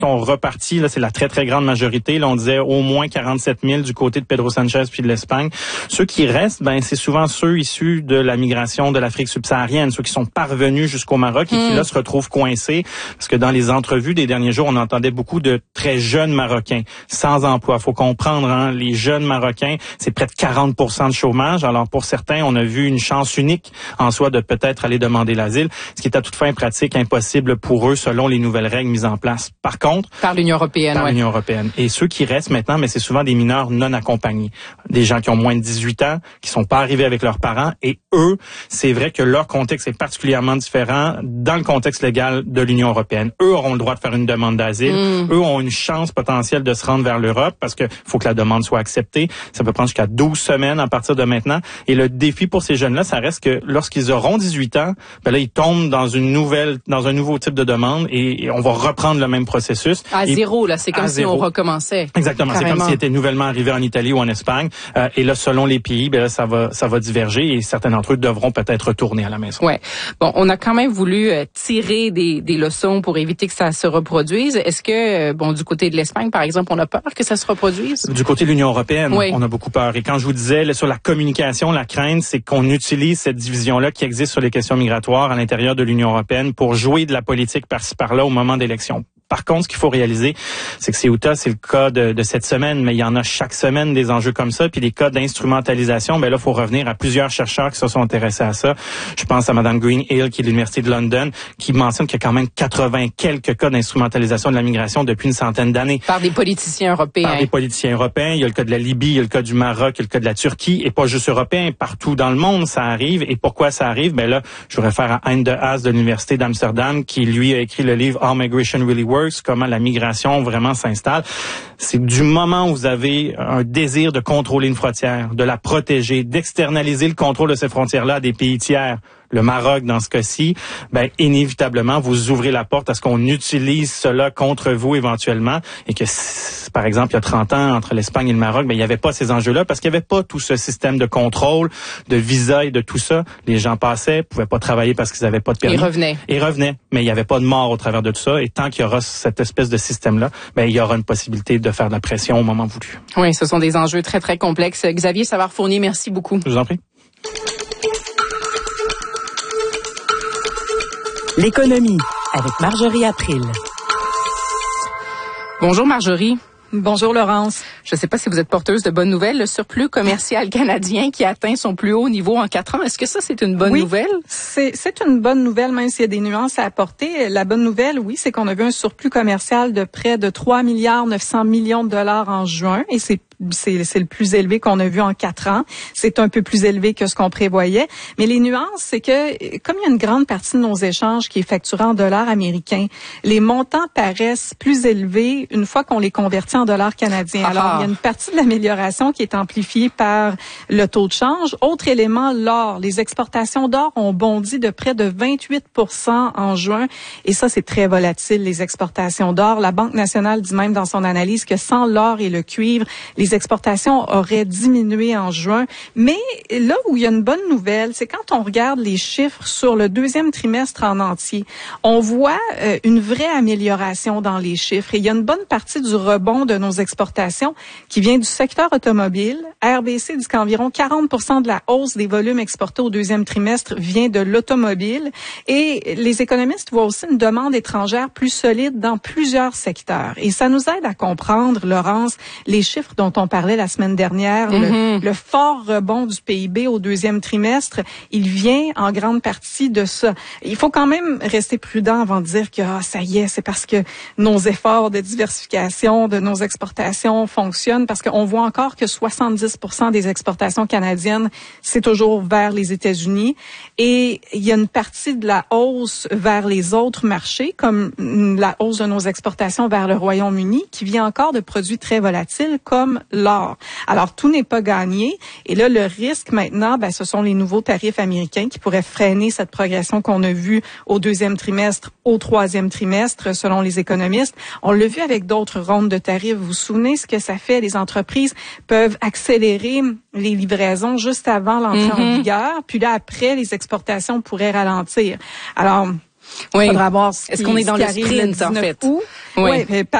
sont repartis. Là, c'est la très, très grande majorité. Là, on disait au moins 47 000 du côté de Pedro Sanchez puis de l'Espagne. Ceux qui restent, c'est souvent ceux issus de la migration de l'Afrique subsaharienne, ceux qui sont parvenus jusqu'au Maroc et qui, là, se retrouvent coincés. Parce que dans les entrevues des derniers jours, on entendait beaucoup de très jeunes Marocains sans emploi. Faut comprendre, les jeunes Marocains, c'est près de 40% de chômage. Alors, pour certains, on a vu une chance unique en soi de peut-être aller demander l'asile, ce qui est à toute fin pratique impossible pour eux selon les nouvelles règles mises en place. Par contre, par l'Union européenne, l'Union européenne. Et ceux qui restent maintenant, mais c'est souvent des mineurs non accompagnés, des gens qui ont moins de 18 ans, qui sont pas arrivés avec leurs parents, et eux, c'est vrai que leur contexte est particulièrement différent dans le contexte légal de l'Union européenne. Eux auront le droit de faire une demande d'asile, eux ont une chance potentielle de se rendre vers l'Europe parce que faut que la demande soit acceptée. Ça peut prendre jusqu'à 12 semaines à partir de maintenant. Et le défi pour ces jeunes-là, ça reste que lorsqu'ils auront 18 ans, là, ils tombent dans un nouveau type de demande et on va reprendre le même processus. À zéro, là, c'est comme si on recommençait. Exactement. Carrément. C'est comme s'ils étaient nouvellement arrivés en Italie ou en Espagne. Et là, selon les pays, là, ça va diverger et certains d'entre eux devront peut-être retourner à la maison. Ouais. Bon, on a quand même voulu tirer des leçons pour éviter que ça se reproduise. Est-ce que, du côté de l'Espagne, par exemple, on a peur que ça se reproduise? Du côté de l'Union européenne, oui. On a beaucoup peur. Et quand je vous disais, là, sur la communication, la crainte, c'est qu'on utilise cette division-là qui existe sur les questions migratoires à l'intérieur de l'Union européenne pour jouer de la politique par-ci par-là au moment d'élections. Par contre, ce qu'il faut réaliser, c'est que Ceuta, c'est le cas de cette semaine, mais il y en a chaque semaine des enjeux comme ça, puis des cas d'instrumentalisation. Là, il faut revenir à plusieurs chercheurs qui se sont intéressés à ça. Je pense à Mme Greenhill, qui est de l'Université de London, qui mentionne qu'il y a quand même 80 quelques cas d'instrumentalisation de la migration depuis une centaine d'années. Par des politiciens européens. Par des politiciens européens. Il y a le cas de la Libye, il y a le cas du Maroc, il y a le cas de la Turquie, et pas juste européen. Partout dans le monde, ça arrive. Et pourquoi ça arrive? Là, je vous réfère à Hein de Haas de l'Université d'Amsterdam, qui, lui, a écrit le livre How Migration Really Works, comment la migration vraiment s'installe. C'est du moment où vous avez un désir de contrôler une frontière, de la protéger, d'externaliser le contrôle de ces frontières-là à des pays tiers, le Maroc dans ce cas-ci, inévitablement, vous ouvrez la porte à ce qu'on utilise cela contre vous éventuellement et que, par exemple, il y a 30 ans, entre l'Espagne et le Maroc, il n'y avait pas ces enjeux-là parce qu'il n'y avait pas tout ce système de contrôle, de visa et de tout ça. Les gens passaient, pouvaient pas travailler parce qu'ils n'avaient pas de permis. Ils revenaient. Mais il n'y avait pas de mort au travers de tout ça. Et tant qu'il y aura cette espèce de système-là, il y aura une possibilité de faire de la pression au moment voulu. Oui, ce sont des enjeux très, très complexes. Xavier Savard-Fournier, merci beaucoup. Je vous en prie. L'économie avec Marjorie April. Bonjour Marjorie. Bonjour Laurence. Je ne sais pas si vous êtes porteuse de bonnes nouvelles. Le surplus commercial canadien qui atteint son plus haut niveau en 4 ans. Est-ce que ça, c'est une bonne nouvelle? C'est une bonne nouvelle, même s'il y a des nuances à apporter. La bonne nouvelle, oui, c'est qu'on a vu un surplus commercial de près de 3,9 milliards de dollars en juin. Et c'est le plus élevé qu'on a vu en 4 ans. C'est un peu plus élevé que ce qu'on prévoyait. Mais les nuances, c'est que comme il y a une grande partie de nos échanges qui est facturée en dollars américains, les montants paraissent plus élevés une fois qu'on les convertit en dollars canadiens. Alors, il y a une partie de l'amélioration qui est amplifiée par le taux de change. Autre élément, l'or. Les exportations d'or ont bondi de près de 28% en juin. Et ça, c'est très volatile, les exportations d'or. La Banque nationale dit même dans son analyse que sans l'or et le cuivre, les exportations auraient diminué en juin. Mais là où il y a une bonne nouvelle, c'est quand on regarde les chiffres sur le deuxième trimestre en entier, on voit une vraie amélioration dans les chiffres. Et il y a une bonne partie du rebond de nos exportations qui vient du secteur automobile. RBC dit qu'environ 40% de la hausse des volumes exportés au deuxième trimestre vient de l'automobile. Et les économistes voient aussi une demande étrangère plus solide dans plusieurs secteurs. Et ça nous aide à comprendre, Laurence, les chiffres dont on parlait la semaine dernière, le fort rebond du PIB au deuxième trimestre, il vient en grande partie de ça. Il faut quand même rester prudent avant de dire que ça y est, c'est parce que nos efforts de diversification de nos exportations fonctionnent, parce qu'on voit encore que 70% des exportations canadiennes, c'est toujours vers les États-Unis. Et il y a une partie de la hausse vers les autres marchés, comme la hausse de nos exportations vers le Royaume-Uni, qui vient encore de produits très volatiles, comme l'or. Alors, tout n'est pas gagné. Et là, le risque maintenant, ce sont les nouveaux tarifs américains qui pourraient freiner cette progression qu'on a vue au deuxième trimestre, au troisième trimestre, selon les économistes. On l'a vu avec d'autres rondes de tarifs. Vous vous souvenez ce que ça fait? Les entreprises peuvent accélérer les livraisons juste avant l'entrée en vigueur. Puis là, après, les exportations pourraient ralentir. Alors, Oui. Il faudra voir est-ce qu'on est dans le sprint, en fait? Oui,